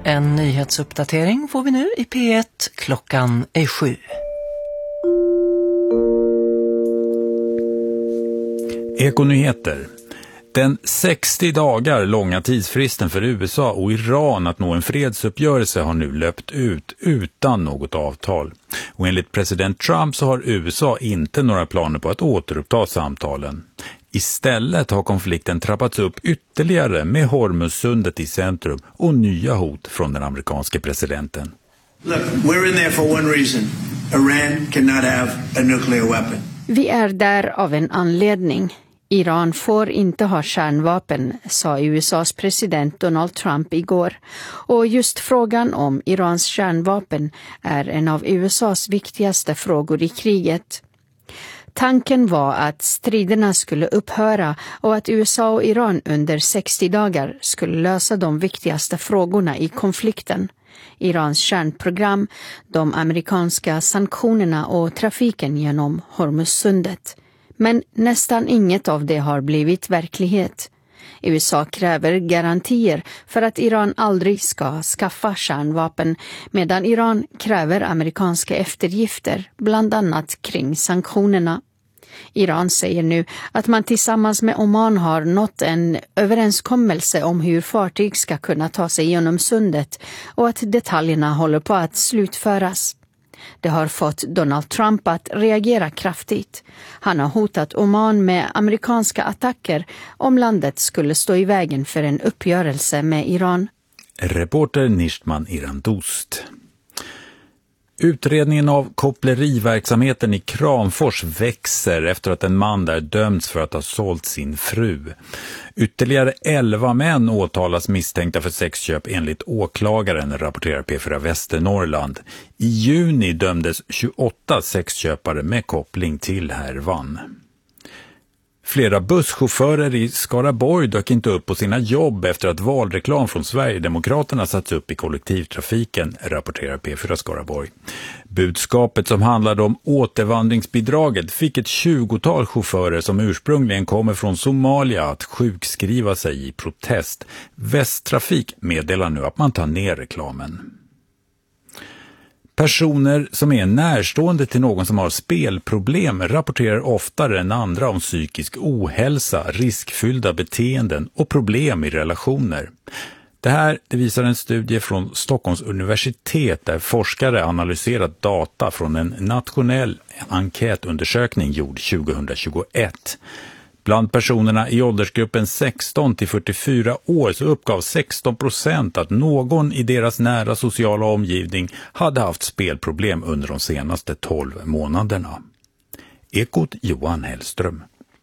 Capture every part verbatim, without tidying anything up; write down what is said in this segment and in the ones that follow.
En nyhetsuppdatering får vi nu i P ett. Klockan är sju. Ekonyheter. Den sextio dagar långa tidsfristen för U S A och Iran att nå en fredsuppgörelse har nu löpt ut utan något avtal. Och enligt president Trump så har U S A inte några planer på att återuppta samtalen. Istället har konflikten trappats upp ytterligare med Hormuzsundet i centrum och nya hot från den amerikanske presidenten. Look, we're in there for one reason. Iran cannot have a nuclear weapon. Vi är där av en anledning. Iran får inte ha kärnvapen, sa U S A:s president Donald Trump igår. Och just frågan om Irans kärnvapen är en av U S A:s viktigaste frågor i kriget. Tanken var att striderna skulle upphöra och att U S A och Iran under sextio dagar skulle lösa de viktigaste frågorna i konflikten. Irans kärnprogram, de amerikanska sanktionerna och trafiken genom Hormuzsundet. Men nästan inget av det har blivit verklighet. U S A kräver garantier för att Iran aldrig ska skaffa kärnvapen, medan Iran kräver amerikanska eftergifter, bland annat kring sanktionerna. Iran säger nu att man tillsammans med Oman har nått en överenskommelse om hur fartyg ska kunna ta sig genom sundet och att detaljerna håller på att slutföras. Det har fått Donald Trump att reagera kraftigt. Han har hotat Oman med amerikanska attacker om landet skulle stå i vägen för en uppgörelse med Iran. Reporter Nishtman Irandost. Utredningen av koppleriverksamheten i Kramfors växer efter att en man där dömts för att ha sålt sin fru. Ytterligare elva män åtalas misstänkta för sexköp enligt åklagaren, rapporterar P fyra Västernorrland. I juni dömdes tjugoåtta sexköpare med koppling till härvan. Flera busschaufförer i Skaraborg dök inte upp på sina jobb efter att valreklam från Sverigedemokraterna satts upp i kollektivtrafiken, rapporterar P fyra Skaraborg. Budskapet som handlade om återvandringsbidraget fick ett tjugotal chaufförer som ursprungligen kommer från Somalia att sjukskriva sig i protest. Västtrafik meddelar nu att man tar ner reklamen. Personer som är närstående till någon som har spelproblem rapporterar oftare än andra om psykisk ohälsa, riskfyllda beteenden och problem i relationer. Det här det visar en studie från Stockholms universitet där forskare analyserat data från en nationell enkätundersökning gjord tjugohundratjugoett. Bland personerna i åldersgruppen sexton till fyrtiofyra år så uppgav sexton procent att någon i deras nära sociala omgivning hade haft spelproblem under de senaste tolv månaderna. Ekot Johan Hellström.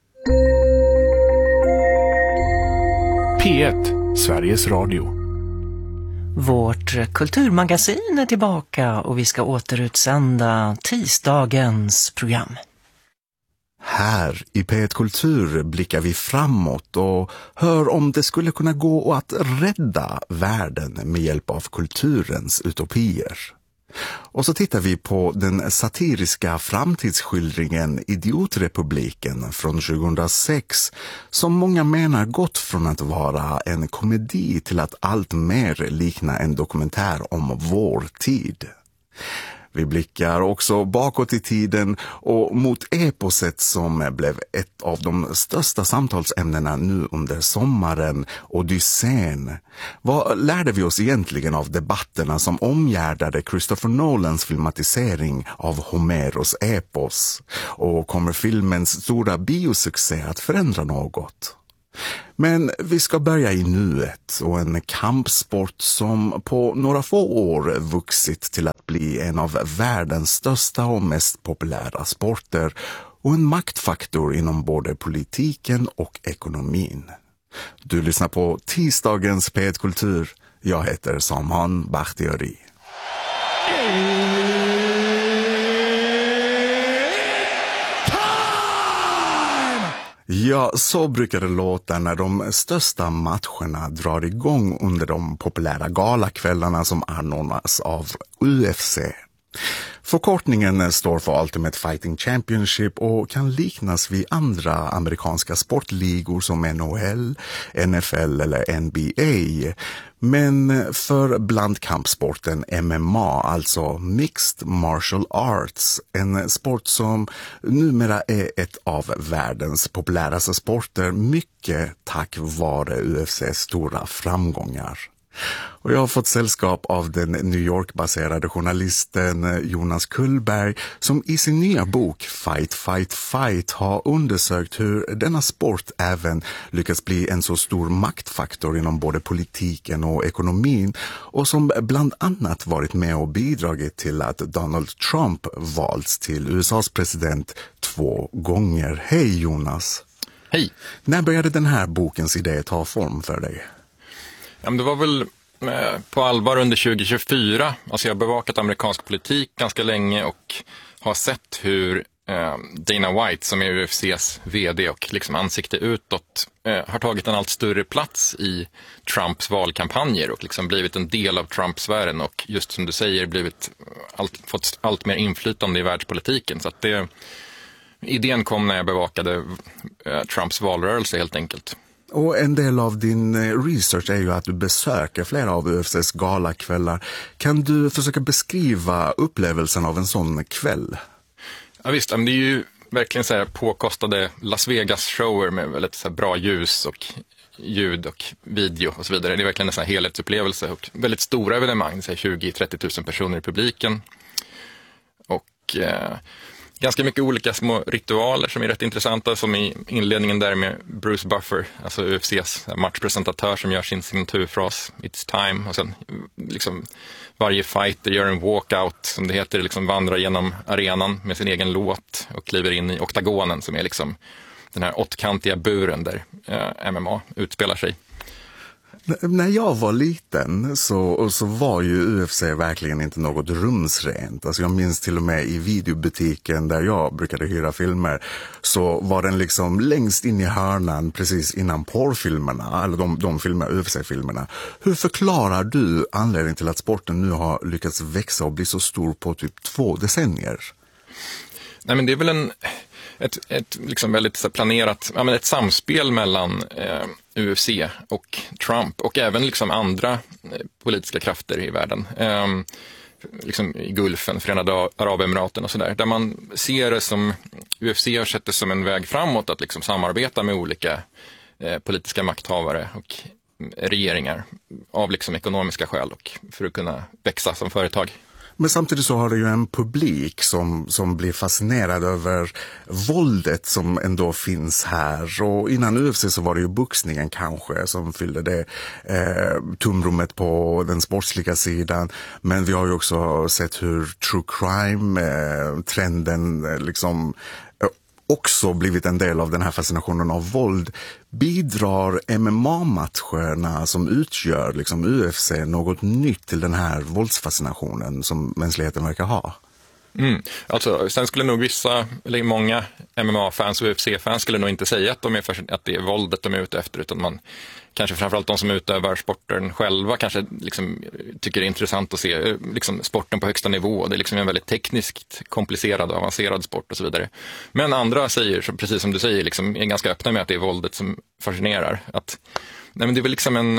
P ett, Sveriges Radio. Vårt kulturmagasin är tillbaka och vi ska återutsända tisdagens program. Här i P ett Kultur blickar vi framåt och hör om det skulle kunna gå att rädda världen med hjälp av kulturens utopier. Och så tittar vi på den satiriska framtidsskildringen Idiotrepubliken från tjugohundrasex som många menar gått från att vara en komedi till att allt mer likna en dokumentär om vår tid. Vi blickar också bakåt i tiden och mot eposet som blev ett av de största samtalsämnena nu under sommaren, Odysseen. Vad lärde vi oss egentligen av debatterna som omgärdade Christopher Nolans filmatisering av Homeros epos? Och kommer filmens stora biosuccé att förändra något? Men vi ska börja i nuet och en kampsport som på några få år vuxit till att bli en av världens största och mest populära sporter och en maktfaktor inom både politiken och ekonomin. Du lyssnar på tisdagens P ett Kultur. Jag heter Salman Bakhtiari. Ja, så brukar det låta när de största matcherna drar igång under de populära galakvällarna som anordnas av U F C. Förkortningen står för Ultimate Fighting Championship och kan liknas vid andra amerikanska sportligor som N H L, N F L eller N B A. Men för blandkampsporten M M A, alltså Mixed Martial Arts, en sport som numera är ett av världens populäraste sporter, mycket tack vare U F C:s stora framgångar. Och jag har fått sällskap av den New York-baserade journalisten Jonas Kullberg som i sin nya bok Fight, Fight, Fight har undersökt hur denna sport även lyckats bli en så stor maktfaktor inom både politiken och ekonomin och som bland annat varit med och bidragit till att Donald Trump valts till U S A:s president två gånger. Hej Jonas! Hej! När började den här bokens idé ta form för dig? Ja, men det var väl eh, på allvar under tjugo tjugofyra. Alltså jag har bevakat amerikansk politik ganska länge och har sett hur eh, Dana White, som är U F C:s vd och liksom ansikte utåt, eh, har tagit en allt större plats i Trumps valkampanjer och liksom blivit en del av Trump-sfären och just som du säger blivit allt, fått allt mer inflytande i världspolitiken. Så att det, idén kom när jag bevakade eh, Trumps valrörelse helt enkelt. Och en del av din research är ju att du besöker flera av U F C:s galakvällar. Kan du försöka beskriva upplevelsen av en sån kväll? Ja visst, men det är ju verkligen så här påkostade Las Vegas-shower med väldigt så här bra ljus och ljud och video och så vidare. Det är verkligen en sån här helhetsupplevelse och väldigt stora evenemang, så här tjugo till trettio tusen personer i publiken. Och eh, ganska mycket olika små ritualer som är rätt intressanta, som i inledningen där med Bruce Buffer, alltså U F C:s matchpresentatör som gör sin signaturfras It's time, och sen liksom varje fighter gör en walkout som det heter, liksom vandrar genom arenan med sin egen låt och kliver in i oktagonen som är liksom den här åttkantiga buren där eh, M M A utspelar sig. När jag var liten så, så var ju U F C verkligen inte något rumsrent. Alltså jag minns till och med i videobutiken där jag brukade hyra filmer, så var den liksom längst in i hörnan precis innan porrfilmerna, eller de, de filmer, U F C-filmerna. Hur förklarar du anledningen till att sporten nu har lyckats växa och bli så stor på typ två decennier? Nej, men det är väl en... Ett, ett liksom väldigt så planerat, ja, men ett samspel mellan eh, U F C och Trump och även liksom andra eh, politiska krafter i världen. Eh, liksom i Gulfen, Förenade Arabemiraten och sådär. Där man ser det som, U F C har sett det som en väg framåt att liksom samarbeta med olika eh, politiska makthavare och regeringar av liksom ekonomiska skäl och för att kunna växa som företag. Men samtidigt så har det ju en publik som, som blir fascinerad över våldet som ändå finns här. Och innan U F C så var det ju boxningen kanske som fyllde det eh, tumrummet på den sportsliga sidan. Men vi har ju också sett hur true crime-trenden eh, liksom eh, också blivit en del av den här fascinationen av våld. Bidrar M M A-matcherna som utgör liksom U F C något nytt till den här våldsfascinationen som mänskligheten verkar ha? Mm. Alltså, sen skulle nog vissa, eller många M M A-fans och U F C-fans skulle nog inte säga att, de är, att det är våldet de är ute efter, utan man kanske framförallt de som utövar sporten själva kanske liksom tycker det är intressant att se liksom sporten på högsta nivå. Det är liksom en väldigt tekniskt komplicerad och avancerad sport och så vidare. Men andra säger, precis som du säger, liksom är ganska öppna med att det är våldet som fascinerar. Att, nej men det är väl liksom en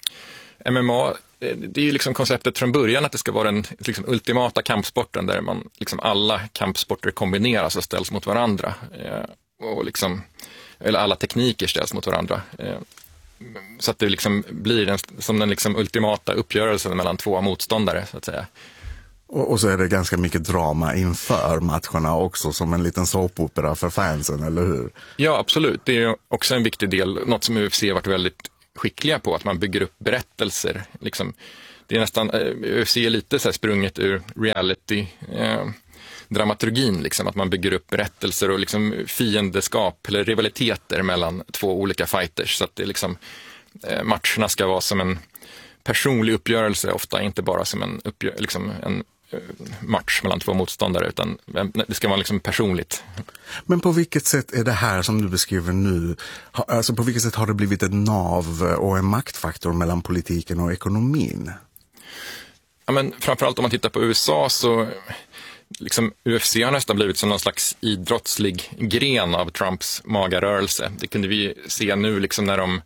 M M A, det är ju liksom konceptet från början att det ska vara den liksom ultimata kampsporten där man liksom alla kampsporter kombineras och ställs mot varandra. Eh, och liksom, eller alla tekniker ställs mot varandra. Eh, så att det liksom blir en, som den liksom ultimata uppgörelsen mellan två motståndare, så att säga. Och, och så är det ganska mycket drama inför matcherna också, som en liten såpopera för fansen, eller hur? Ja, absolut. Det är också en viktig del, något som U F C har varit väldigt skickliga på, att man bygger upp berättelser. Liksom, det är nästan, U F C är lite så här sprunget ur reality eh, dramaturgin, liksom, att man bygger upp berättelser och liksom fiendeskap eller rivaliteter mellan två olika fighters, så att det liksom, eh, matcherna ska vara som en personlig uppgörelse, ofta inte bara som en, uppgör- liksom en match mellan två motståndare, utan det ska vara liksom personligt. Men på vilket sätt är det här som du beskriver nu, alltså på vilket sätt har det blivit ett nav och en maktfaktor mellan politiken och ekonomin? Ja, men framförallt om man tittar på U S A så liksom U F C har nästan blivit som någon slags idrottslig gren av Trumps magarörelse. Det kunde vi se nu liksom när de,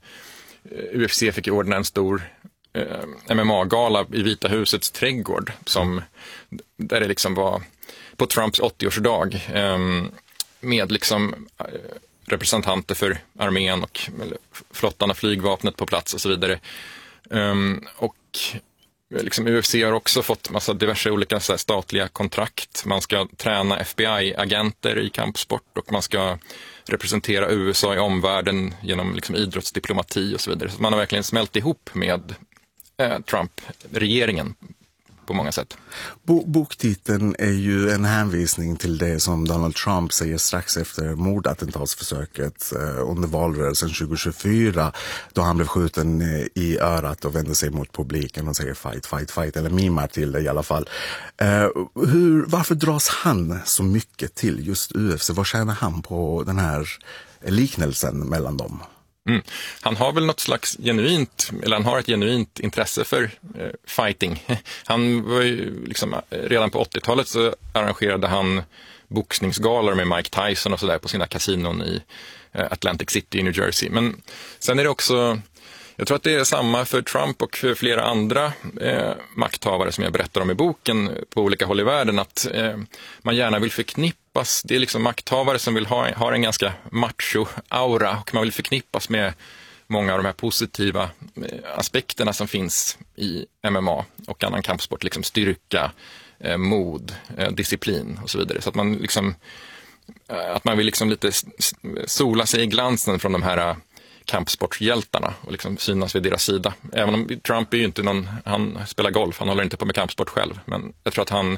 U F C fick ordna en stor eh, M M A-gala i Vita husets trädgård som, där det liksom var på Trumps åttioårsdag eh, med liksom eh, representanter för armén och flottan och flygvapnet på plats och så vidare. Um, och liksom U F C har också fått massa diverse olika så här, statliga kontrakt. Man ska träna F B I-agenter i kampsport och man ska representera U S A i omvärlden genom liksom, idrottsdiplomati och så vidare. Så man har verkligen smält ihop med eh, Trump-regeringen på många sätt. Bo- boktiteln är ju en hänvisning till det som Donald Trump säger strax efter mordattentatsförsöket eh, under valrörelsen tjugo tjugofyra, då han blev skjuten eh, i örat och vände sig mot publiken och säger fight, fight, fight, eller mimar till det i alla fall. Eh, hur, varför dras han så mycket till just U F C? Vad tjänar han på den här liknelsen mellan dem? Mm. Han har väl något slags genuint, eller han har ett genuint intresse för eh, fighting. Han var ju liksom, redan på åttiotalet så arrangerade han boxningsgalor med Mike Tyson och sådär på sina kasinon i eh, Atlantic City i New Jersey. Men sen är det också, jag tror att det är samma för Trump och för flera andra eh, makthavare som jag berättar om i boken på olika håll i världen, att eh, man gärna vill förknippas, det är liksom makthavare som vill ha, ha en ganska macho-aura och man vill förknippas med många av de här positiva eh, aspekterna som finns i M M A och annan kampsport, liksom styrka, eh, mod, eh, disciplin och så vidare. Så att man liksom, eh, att man vill liksom lite sola sig i glansen från de här kampsportshjältarna och liksom synas vid deras sida. Även om Trump är ju inte någon, han spelar golf, han håller inte på med kampsport själv, men jag tror att han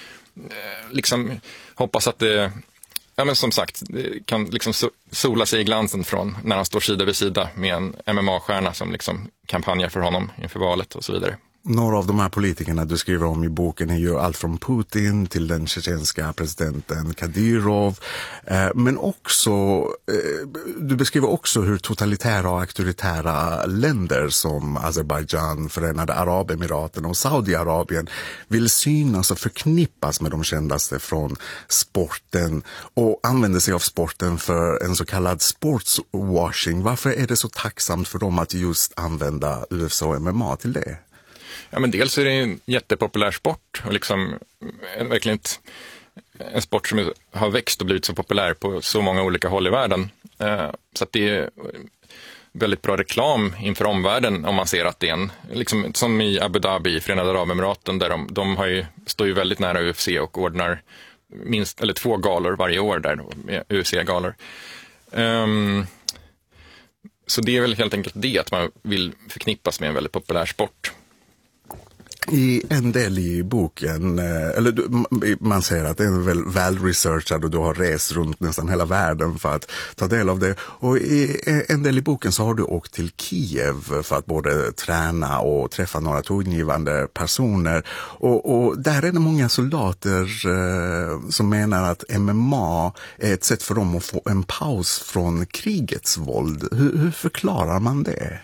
eh, liksom hoppas att det, ja men som sagt, det kan liksom sola sig i glansen från när han står sida vid sida med en M M A-stjärna som liksom kampanjar för honom inför valet och så vidare. Några av de här politikerna du skriver om i boken är ju allt från Putin till den tjetjenska presidenten Kadyrov. Eh, men också, eh, du beskriver också hur totalitära och auktoritära länder som Azerbaijan, Förenade Arabemiraten och Saudiarabien vill synas och förknippas med de kändaste från sporten och använder sig av sporten för en så kallad sportswashing. Varför är det så tacksamt för dem att just använda U F C och M M A till det? Ja, men dels är det en jättepopulär sport och liksom en, verkligen ett, en sport som har växt och blivit så populär på så många olika håll i världen. Eh, så att det är väldigt bra reklam inför omvärlden om man ser att det är en, liksom, som i Abu Dhabi i Förenade Arabemiraten, där de, de har ju, står ju väldigt nära U F C och ordnar minst, eller två galor varje år där, med U F C-galor. Um, så det är väl helt enkelt det, att man vill förknippas med en väldigt populär sport. I en del i boken, eller man säger att det är väl väl-researchad och du har rest runt nästan hela världen för att ta del av det. Och i en del i boken så har du åkt till Kiev för att både träna och träffa några tongivande personer. Och, och där är det många soldater eh, som menar att M M A är ett sätt för dem att få en paus från krigets våld. Hur, hur förklarar man det?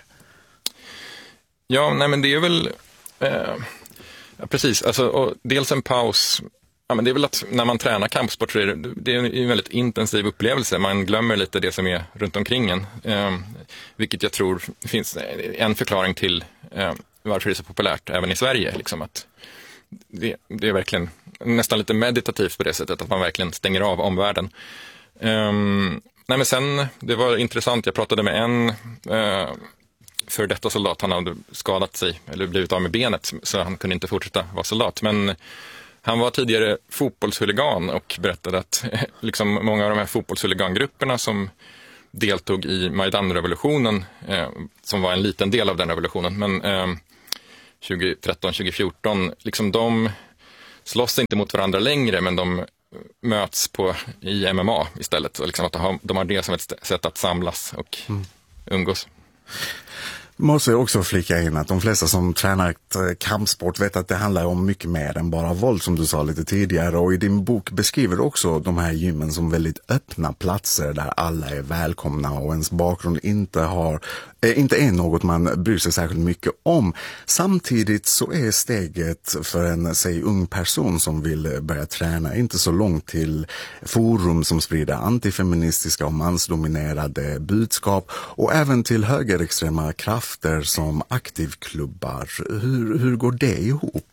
Ja, nej men det är väl... Eh, ja, precis, alltså, och dels en paus, ja, men det är väl att när man tränar kampsport så är det, det är en väldigt intensiv upplevelse, man glömmer lite det som är runt omkring en, eh, vilket jag tror finns en förklaring till eh, varför det är så populärt även i Sverige, liksom att det, det är verkligen nästan lite meditativt på det sättet, att man verkligen stänger av omvärlden. eh, nej men sen, det var intressant, jag pratade med en eh, för detta soldat, han hade skadat sig eller blivit av med benet så han kunde inte fortsätta vara soldat, men han var tidigare fotbollshuligan och berättade att liksom många av de här fotbollshuligangrupperna som deltog i Majdan-revolutionen, eh, som var en liten del av den revolutionen, men eh, tjugotretton tjugofjorton, liksom de slåss inte mot varandra längre, men de möts på, i M M A istället, och liksom att de har, de har det som ett sätt att samlas och mm. umgås. Måste jag också flika in att de flesta som tränar kampsport vet att det handlar om mycket mer än bara våld, som du sa lite tidigare. Och i din bok beskriver du också de här gymmen som väldigt öppna platser där alla är välkomna och ens bakgrund inte, har, inte är något man bryr sig särskilt mycket om. Samtidigt så är steget för en, säg, ung person som vill börja träna inte så långt till forum som sprider antifeministiska och mansdominerade budskap och även till högerextrema krafter som aktivklubbar. Hur, hur går det ihop?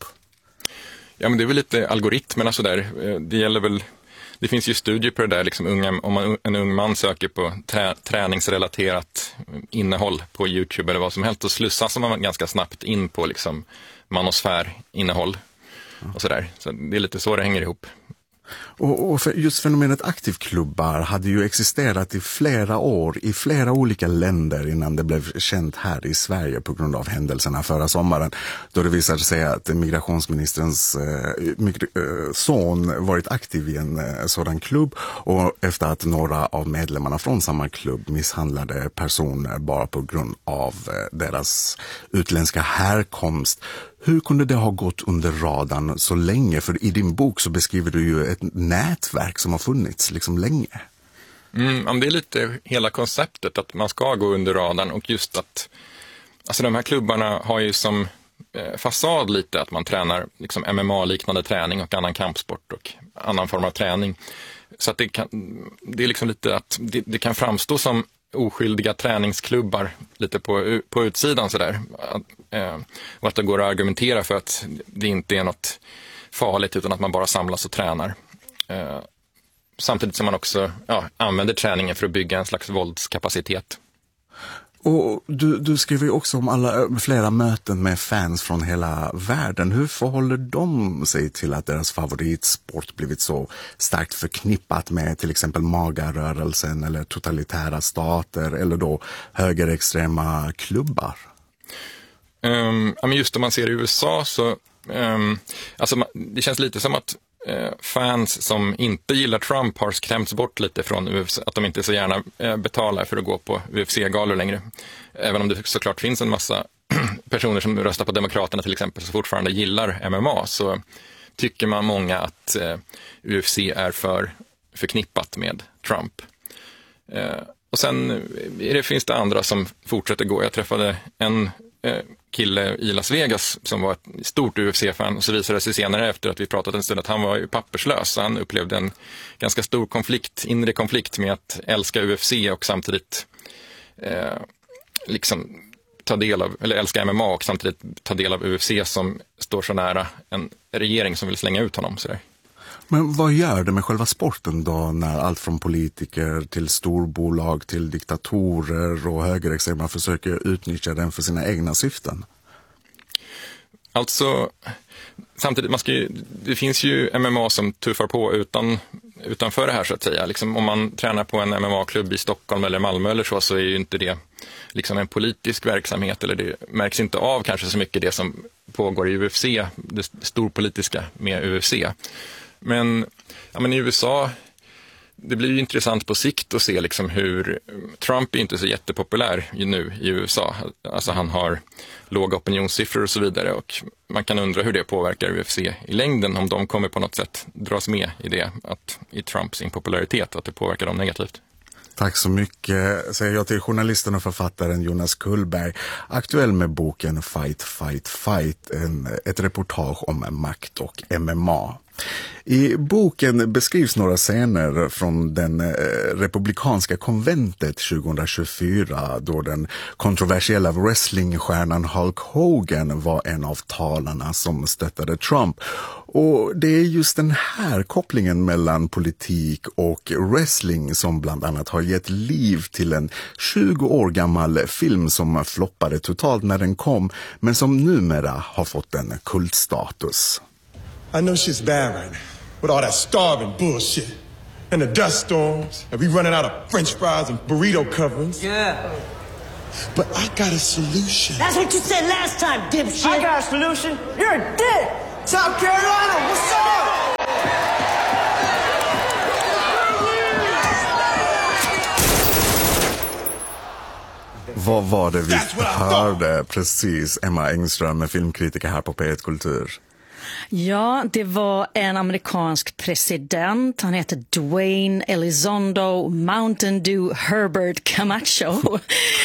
Ja, men det är väl lite algoritmerna så där. Det gäller väl, det finns ju studier på det där, liksom unga, om man, en ung man söker på trä, träningsrelaterat innehåll på YouTube eller vad som helst, så slussas man ganska snabbt in på liksom manosfärinnehåll och så där. Så det är lite så det hänger ihop. Och, och för just fenomenet aktivklubbar hade ju existerat i flera år i flera olika länder innan det blev känt här i Sverige på grund av händelserna förra sommaren, då det visade sig att migrationsministerns eh, migra- eh, son varit aktiv i en eh, sådan klubb, och efter att några av medlemmarna från samma klubb misshandlade personer bara på grund av eh, deras utländska härkomst. Hur kunde det ha gått under radarn så länge? För i din bok så beskriver du ju ett nätverk som har funnits liksom länge. Mm, det är lite hela konceptet att man ska gå under radarn, och just att alltså de här klubbarna har ju som eh, fasad lite att man tränar liksom M M A-liknande träning och annan kampsport och annan form av träning. Så att det, kan, det är liksom lite att det, det kan framstå som oskyldiga träningsklubbar lite på, på utsidan sådär. Eh, och att det går att argumentera för att det inte är något farligt utan att man bara samlas och tränar. Eh, samtidigt som man också ja, använder träningen för att bygga en slags våldskapacitet. Och du, du skriver ju också om alla, flera möten med fans från hela världen. Hur förhåller de sig till att deras favoritsport blivit så starkt förknippat med till exempel magarörelsen eller totalitära stater eller då högerextrema klubbar? Um, ja, men just om man ser i U S A så um, alltså, det känns lite som att uh, fans som inte gillar Trump har skrämts bort lite från U F C, att de inte så gärna uh, betalar för att gå på U F C-galor längre. Även om det såklart finns en massa personer som röstar på Demokraterna till exempel som fortfarande gillar M M A, så tycker man många att uh, U F C är för förknippat med Trump. Uh, och sen är det, finns det andra som fortsätter gå. Jag träffade en kille i Las Vegas som var ett stort U F C-fan, och så visade det sig senare efter att vi pratat en stund att han var ju papperslös. Han upplevde en ganska stor konflikt, inre konflikt med att älska U F C och samtidigt eh, liksom ta del av, eller älska M M A och samtidigt ta del av U F C som står så nära en regering som vill slänga ut honom. Så där. Men vad gör det med själva sporten då när allt från politiker till storbolag till diktatorer och högerextrema försöker utnyttja den för sina egna syften? Alltså, samtidigt, man ska ju, det finns ju M M A som tuffar på utan, utanför det här så att säga. Liksom, om man tränar på en M M A-klubb i Stockholm eller Malmö eller så, så är ju inte det liksom en politisk verksamhet, eller det märks inte av kanske så mycket det som pågår i U F C, det storpolitiska med U F C. Men, ja, men i U S A, det blir ju intressant på sikt att se liksom hur Trump är inte så jättepopulär nu i U S A. Alltså han har låga opinionssiffror och så vidare, och man kan undra hur det påverkar U F C i längden, om de kommer på något sätt dras med i det, att i Trumps impopularitet, att det påverkar dem negativt. Tack så mycket, säger jag till journalisten och författaren Jonas Kullberg, aktuell med boken Fight, Fight, Fight, en, ett reportage om makt och M M A. I boken beskrivs några scener från den eh, republikanska konventet tjugohundratjugofyra, då den kontroversiella wrestlingstjärnan Hulk Hogan var en av talarna som stöttade Trump. Och det är just den här kopplingen mellan politik och wrestling som bland annat har gett liv till en tjugo år gammal film som floppade totalt när den kom, men som numera har fått en kultstatus. I know shit's bad right now with all that starving bullshit and the dust storms and we running out of french fries and burrito coverings. Yeah. But I got a solution. That's what you said last time, dipshit. I got a solution. You're a dick. South Carolina, what's up? Vad var det vi hörde precis, Emma Engström, filmkritiker här på P ett Kultur? Ja, det var en amerikansk president. Han heter Dwayne Elizondo Mountain Dew Herbert Camacho.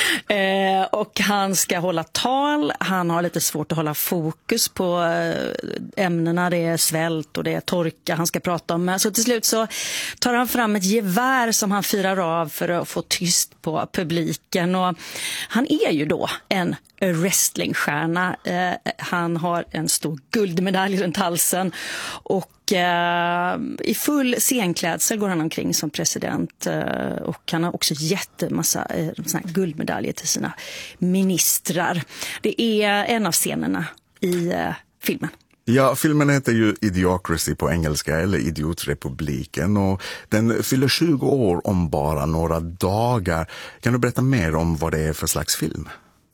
eh, och han ska hålla tal. Han har lite svårt att hålla fokus på eh, ämnena. Det är svält och det är torka han ska prata om. Så till slut så tar han fram ett gevär som han firar av för att få tyst på publiken. Och han är ju då en wrestlingstjärna. Eh, han har en stor guldmedalj runt halsen och eh, i full scenklädsel går han omkring som president eh, och han har också jättemassa eh, såna här guldmedaljer till sina ministrar. Det är en av scenerna i eh, filmen. Ja, filmen heter ju Idiocracy på engelska, eller Idiotrepubliken, och den fyller tjugo år om bara några dagar. Kan du berätta mer om vad det är för slags film?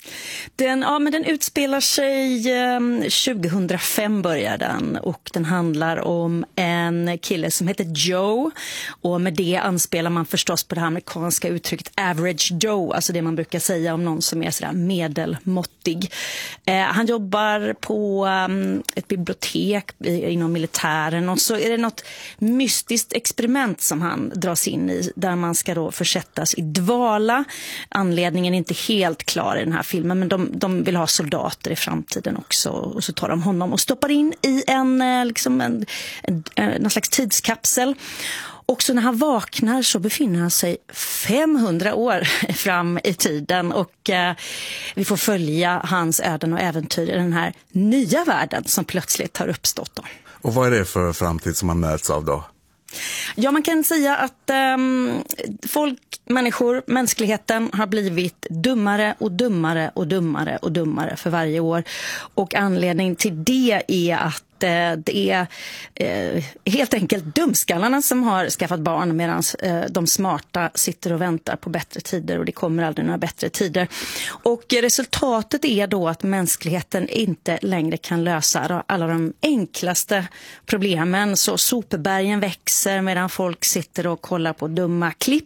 Den, ja, men den utspelar sig eh, tjugohundrafem börjar den och den handlar om en kille som heter Joe, och med det anspelar man förstås på det amerikanska uttrycket average Joe, alltså det man brukar säga om någon som är sådär medelmåttig. Eh, han jobbar på um, ett bibliotek i, inom militären, och så är det något mystiskt experiment som han dras in i där man ska då försättas i dvala. Anledningen är inte helt klar i den här filmen, men de, de vill ha soldater i framtiden också, och så tar de honom och stoppar in i en, liksom en, en, en någon slags tidskapsel. Och så när han vaknar så befinner han sig femhundra år fram i tiden, och eh, vi får följa hans öden och äventyr i den här nya världen som plötsligt har uppstått då. Och vad är det för framtid som man möts av då? Ja, man kan säga att um, folk, människor, mänskligheten har blivit dummare och dummare och dummare och dummare för varje år. Och anledningen till det är att det är eh, helt enkelt dumskallarna som har skaffat barn, medan eh, de smarta sitter och väntar på bättre tider, och det kommer aldrig några bättre tider. Och resultatet är då att mänskligheten inte längre kan lösa alla de enklaste problemen. Så sopbergen växer medan folk sitter och kollar på dumma klipp.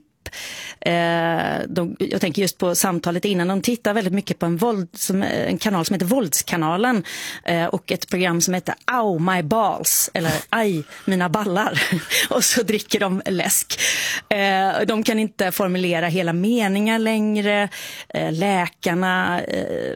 Eh, de, jag tänker just på samtalet innan, de tittar väldigt mycket på en, våld, som, en kanal som heter Våldskanalen eh, och ett program som heter Ow My Balls, eller Aj mina ballar, och så dricker de läsk. Eh, de kan inte formulera hela meningar längre. eh, läkarna eh,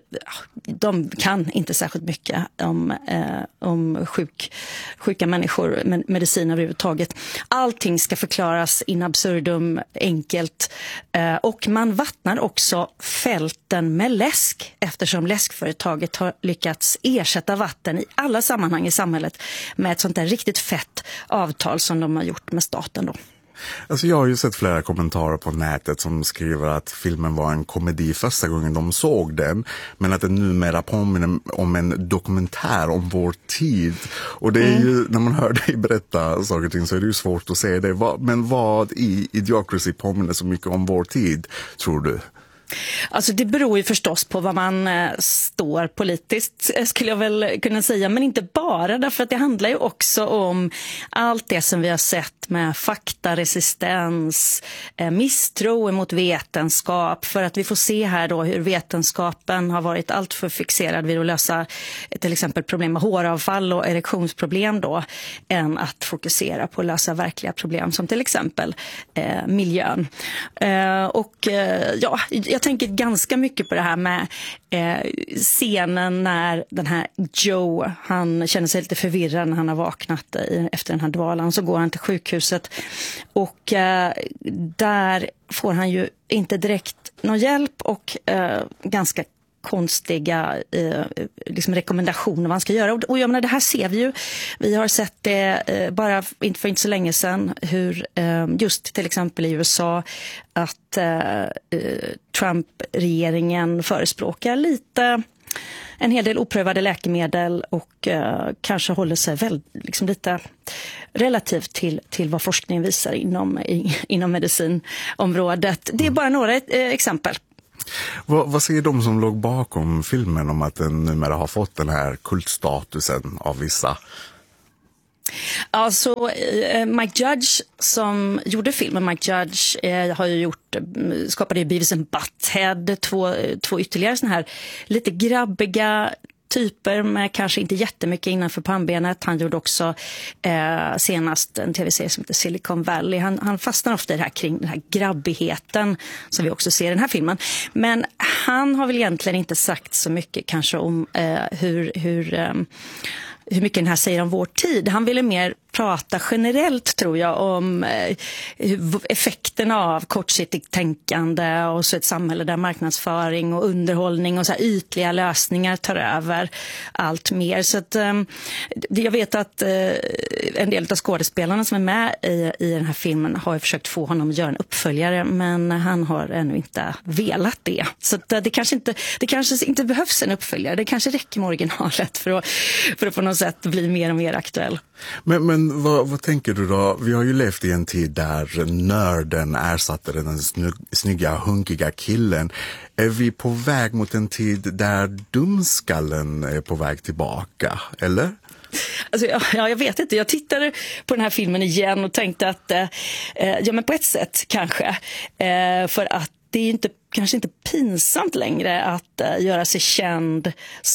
de kan inte särskilt mycket om, eh, om sjuk, sjuka människor, med, medicin överhuvudtaget. Allting ska förklaras in absurdum, enkelt. Och man vattnar också fälten med läsk, eftersom läskföretaget har lyckats ersätta vatten i alla sammanhang i samhället med ett sånt där riktigt fett avtal som de har gjort med staten då. Alltså jag har ju sett flera kommentarer på nätet som skriver att filmen var en komedi första gången de såg den, men att den numera påminner om en dokumentär om vår tid. Och det är ju, mm. när man hör dig berätta saker och ting så är det ju svårt att se det. Men vad i Idiocracy påminner så mycket om vår tid, tror du? Alltså det beror ju förstås på vad man eh, står politiskt, skulle jag väl kunna säga, men inte bara, därför att det handlar ju också om allt det som vi har sett med faktaresistens, eh, misstro mot vetenskap, för att vi får se här då hur vetenskapen har varit allt för fixerad vid att lösa eh, till exempel problem med håravfall och erektionsproblem då, än att fokusera på att lösa verkliga problem som till exempel eh, miljön. Eh, och eh, ja, jag tänker ganska mycket på det här med eh, scenen när den här Joe, han känner sig lite förvirrad när han har vaknat i, efter den här dvalan, så går han till sjukhuset och eh, där får han ju inte direkt någon hjälp och eh, ganska konstiga eh, liksom rekommendationer vad man ska göra. Och, och jag menar, det här ser vi ju. Vi har sett det eh, bara inte för inte så länge sedan, hur eh, just till exempel i U S A att eh, Trump-regeringen förespråkar lite en hel del oprövade läkemedel och eh, kanske håller sig väl, liksom lite relativt till, till vad forskningen visar inom, i, inom medicinområdet. Det är bara några eh, exempel. Vad, vad säger de som låg bakom filmen om att den numera har fått den här kultstatusen av vissa? Alltså, Mike Judge som gjorde filmen, Mike Judge eh, har ju gjort, skapade ju Beavis and Butthead, två, två ytterligare såna här lite grabbiga typer med kanske inte jättemycket innanför pannbenet. Han gjorde också eh, senast en tv-serie som heter Silicon Valley. Han, han fastnar ofta i det här kring den här grabbigheten som vi också ser i den här filmen. Men han har väl egentligen inte sagt så mycket kanske om eh, hur, hur, eh, hur mycket den här säger om vår tid. Han ville mer prata generellt, tror jag, om eh, effekterna av kortsiktigt tänkande och så ett samhälle där marknadsföring och underhållning och så här ytliga lösningar tar över allt mer. Så att, eh, jag vet att eh, en del av skådespelarna som är med i, i den här filmen har försökt få honom att göra en uppföljare, men han har ännu inte velat det. Så att, eh, det, kanske inte, det kanske inte behövs en uppföljare. Det kanske räcker med originalet för att, för att på något sätt bli mer och mer aktuell. Men, men vad, vad tänker du då? Vi har ju levt i en tid där nörden ersatte den snygg, snygga, hunkiga killen. Är vi på väg mot en tid där dumskallen är på väg tillbaka, eller? Alltså, ja, jag vet inte. Jag tittade på den här filmen igen och tänkte att, eh, ja men på ett sätt kanske, eh, för att det är inte, kanske inte pinsamt längre att uh, göra sig känd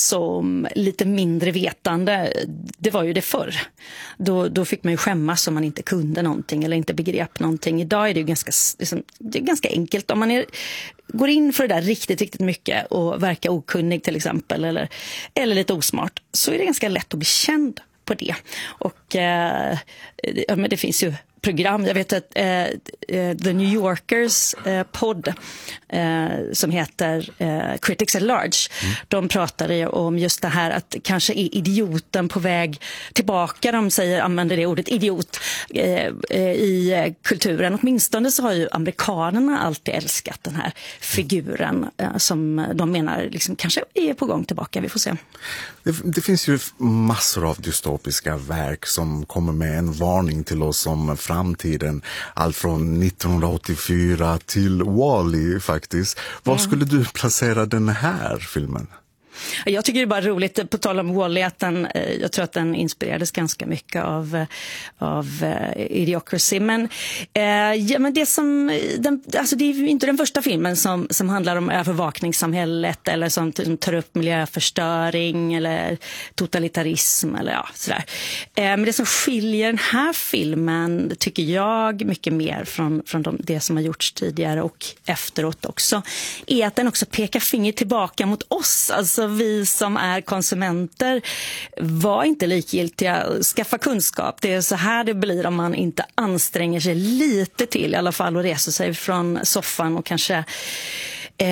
som lite mindre vetande. Det var ju det förr. Då, då fick man ju skämmas om man inte kunde någonting eller inte begrep någonting. Idag är det ju ganska, liksom, det är ganska enkelt. Om man är, går in för det där riktigt, riktigt mycket och verkar okunnig till exempel eller, eller lite osmart, så är det ganska lätt att bli känd på det. Och uh, ja, men det finns ju program. Jag vet att eh, The New Yorkers eh, podd eh, som heter eh, Critics at Large, mm. de pratade ju om just det här att kanske är idioten på väg tillbaka. De säger, använder det ordet idiot eh, eh, i kulturen. Åtminstone så har ju amerikanerna alltid älskat den här figuren eh, som de menar liksom kanske är på gång tillbaka. Vi får se. Det, det finns ju massor av dystopiska verk som kommer med en varning till oss om framtiden. Allt från nittonhundraåttiofyra till Wall-E faktiskt. Var Mm. skulle du placera den här filmen? Jag tycker det är bara roligt, på tal om Wall-E, att den, jag tror att den inspirerades ganska mycket av, av uh, Idiocracy. Men, uh, ja, men det, som, den, alltså det är ju inte den första filmen som, som handlar om övervakningssamhället eller som, som tar upp miljöförstöring eller totalitarism eller ja, sådär. Uh, men det som skiljer den här filmen, tycker jag, mycket mer från, från de, det som har gjorts tidigare och efteråt också, är att den också pekar finger tillbaka mot oss. Alltså vi som är konsumenter, var inte likgiltiga. Skaffa kunskap. Det är så här det blir om man inte anstränger sig lite till i alla fall och reser sig från soffan och kanske eh,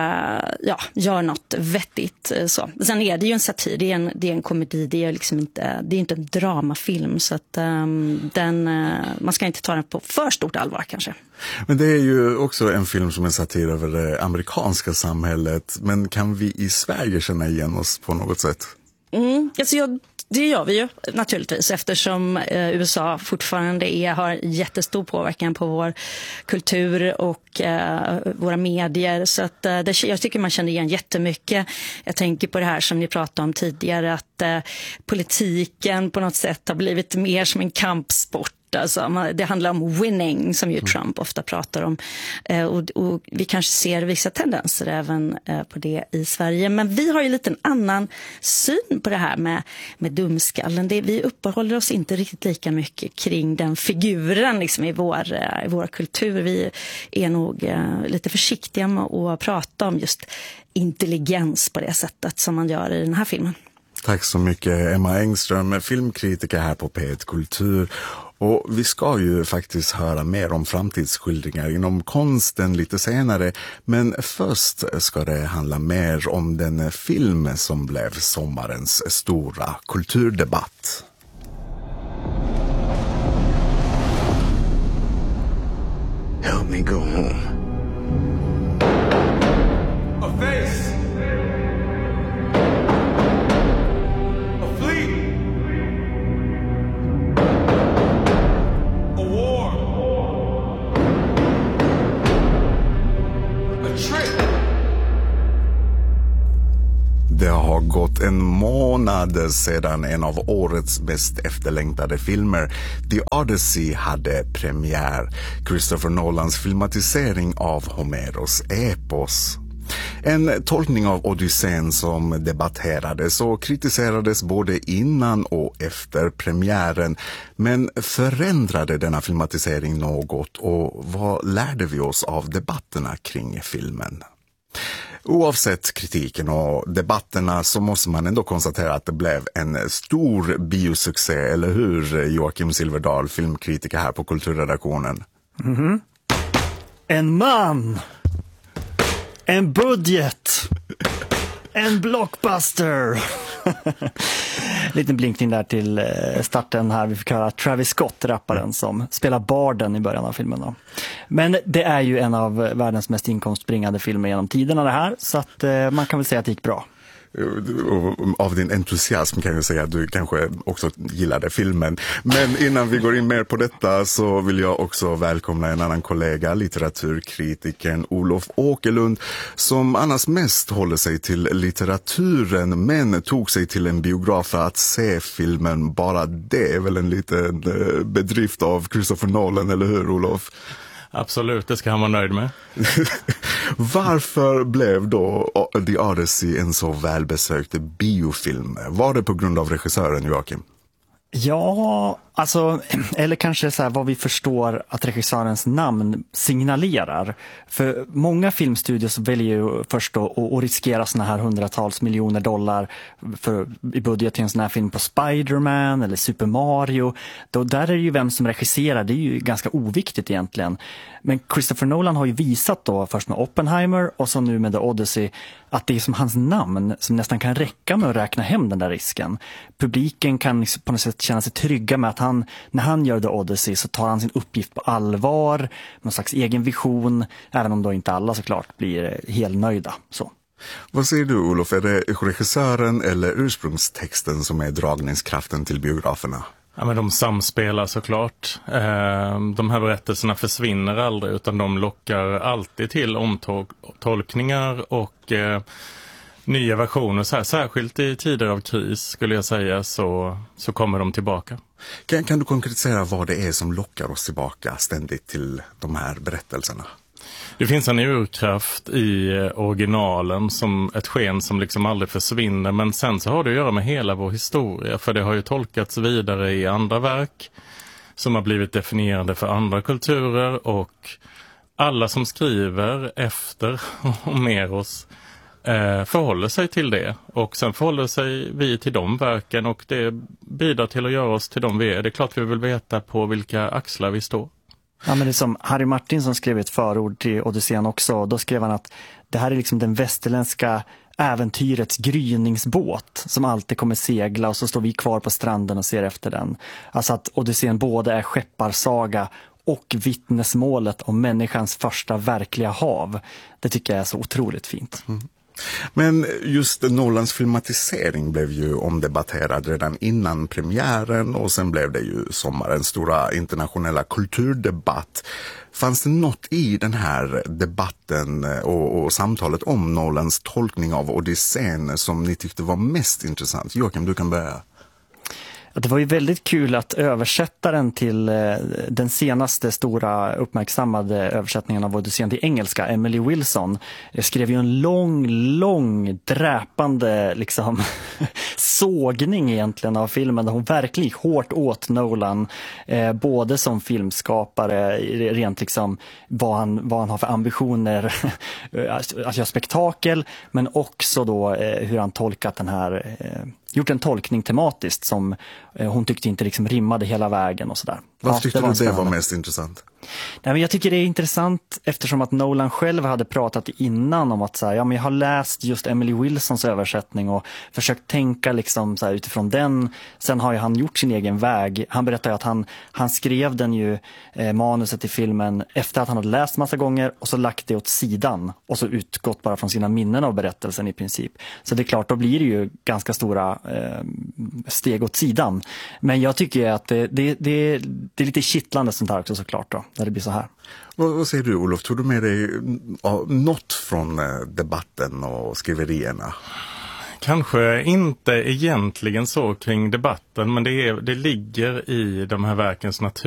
ja, gör något vettigt. Så. Sen är det ju en satir, det är en, det är en komedi, det är liksom inte, det är inte en dramafilm, så att um, den, uh, man ska inte ta den på för stort allvar kanske. Men det är ju också en film som är satir över det amerikanska samhället. Men kan vi i Sverige känna igen oss på något sätt? Mm, alltså jag, det gör vi ju naturligtvis, eftersom eh, U S A fortfarande är, har jättestor påverkan på vår kultur och eh, våra medier. Så att, eh, det, jag tycker man känner igen jättemycket. Jag tänker på det här som ni pratade om tidigare, att eh, politiken på något sätt har blivit mer som en kampsport. Alltså, det handlar om winning, som ju Trump ofta pratar om, eh, och, och vi kanske ser vissa tendenser även eh, på det i Sverige, men vi har ju lite en annan syn på det här med, med dumskallen. Det, vi uppehåller oss inte riktigt lika mycket kring den figuren liksom, i, vår, eh, i vår kultur. Vi är nog eh, lite försiktiga med att prata om just intelligens på det sättet som man gör i den här filmen. Tack så mycket, Emma Engström, filmkritiker här på P ett Kultur. Och vi ska ju faktiskt höra mer om framtidsskildringar inom konsten lite senare. Men först ska det handla mer om den film som blev sommarens stora kulturdebatt. Help me go home. A face. A fleet. A war. A trick. Det har gått drygt en månad sedan en av årets mest efterlängtade filmer, The Odyssey, hade premiär. Christopher Nolans filmatisering av Homeros epos. En tolkning av Odysseen som debatterades och kritiserades både innan och efter premiären. Men förändrade denna filmatisering något, och vad lärde vi oss av debatterna kring filmen? Oavsett kritiken och debatterna så måste man ändå konstatera att det blev en stor biosuccé, eller hur, Joakim Silverdahl, filmkritiker här på Kulturredaktionen? Mm-hmm. En man! En budget! En blockbuster! Liten blinkning där till starten här. Vi fick höra Travis Scott, rapparen som spelar barden i början av filmen då. Men det är ju en av världens mest inkomstbringande filmer genom tiderna det här, så att man kan väl säga att det gick bra. Av din entusiasm kan jag säga att du kanske också gillade filmen. Men innan vi går in mer på detta så vill jag också välkomna en annan kollega, litteraturkritiken Olof Åkerlund, som annars mest håller sig till litteraturen men tog sig till en biograf för att se filmen. Bara det är väl en liten bedrift av Christopher Nolan, eller hur, Olof? Absolut, det ska han vara nöjd med. Varför blev då The Odyssey en så välbesökt biofilm? Var det på grund av regissören, Joakim? Ja, alltså, eller kanske så här, vad vi förstår att regissörens namn signalerar. För många filmstudios väljer ju först då att, att riskera såna här hundratals miljoner dollar för, i budget till en sån här film på Spider-Man eller Super Mario. Då, där är det ju vem som regisserar, det är ju ganska oviktigt egentligen. Men Christopher Nolan har ju visat då, först med Oppenheimer och så nu med The Odyssey, att det är som hans namn som nästan kan räcka med att räkna hem den där risken. Publiken kan på något sätt känna sig trygga med att han, när han gör The Odyssey så tar han sin uppgift på allvar, någon slags egen vision, även om då inte alla såklart blir helt nöjda. Så. Vad säger du, Olof? Är det regissören eller ursprungstexten som är dragningskraften till biograferna? Ja, men de samspelar såklart. De här berättelserna försvinner aldrig, utan de lockar alltid till omtolkningar och eh, nya versioner. Så här, särskilt i tider av kris skulle jag säga, så, så kommer de tillbaka. Kan, kan du konkretisera vad det är som lockar oss tillbaka ständigt till de här berättelserna? Det finns en urkraft i originalen, som ett sken som liksom aldrig försvinner, men sen så har det att göra med hela vår historia, för det har ju tolkats vidare i andra verk som har blivit definierade för andra kulturer, och alla som skriver efter och med oss eh, förhåller sig till det, och sen förhåller sig vi till de verken, och det bidrar till att göra oss till de vi är. Det är klart vi vill veta på vilka axlar vi står. Ja, men det är som Harry Martin som skrev ett förord till Odysseen också. Då skrev han att det här är liksom den västerländska äventyrets gryningsbåt som alltid kommer segla, och så står vi kvar på stranden och ser efter den. Alltså att Odysseen både är skepparsaga och vittnesmålet om människans första verkliga hav. Det tycker jag är så otroligt fint. Mm. Men just Nolans filmatisering blev ju omdebatterad redan innan premiären, och sen blev det ju sommarens stora internationella kulturdebatt. Fanns det något i den här debatten och, och samtalet om Nolans tolkning av Odysseen som ni tyckte var mest intressant? Joakim, du kan börja. Det var ju väldigt kul att översättaren till den senaste stora uppmärksammade översättningen av Odysseen till engelska, Emily Wilson, skrev ju en lång, lång, dräpande liksom sågning egentligen av filmen, där hon verkligen hårt åt Nolan, eh, både som filmskapare, rent liksom vad han, vad han har för ambitioner att göra spektakel, men också då eh, hur han tolkat den här eh, gjort en tolkning tematiskt som eh, hon tyckte inte liksom rimmade hela vägen och sådär. Vad ja, tyckte det var du det var mest intressant? Nej, men jag tycker det är intressant eftersom att Nolan själv hade pratat innan om att så här, ja, men jag har läst just Emily Wilsons översättning och försökt tänka liksom så här, utifrån den. Sen har ju han gjort sin egen väg. Han berättar ju att han, han skrev den ju eh, manuset till filmen efter att han hade läst massa gånger och så lagt det åt sidan och så utgått bara från sina minnen av berättelsen i princip. Så det är klart, då blir det ju ganska stora eh, steg åt sidan. Men jag tycker att det, det, det, det är lite kittlande sånt här också såklart då, när det blir så här. Vad, vad säger du, Olof? Tog du med dig ja, något från eh, debatten och skriverierna? Kanske inte egentligen så kring debatten, men det, är, det ligger i de här verkens natur